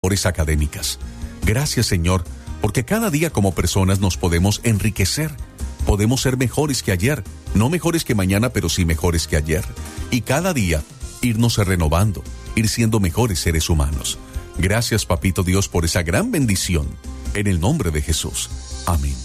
académicas. Gracias, Señor, porque cada día como personas nos podemos enriquecer. Podemos ser mejores que ayer, no mejores que mañana, pero sí mejores que ayer. Y cada día irnos renovando, ir siendo mejores seres humanos. Gracias, Papito Dios, por esa gran bendición. En el nombre de Jesús. Amén.